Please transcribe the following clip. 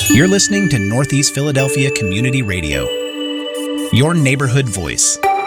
You're listening to Northeast Philadelphia Community Radio, your neighborhood voice.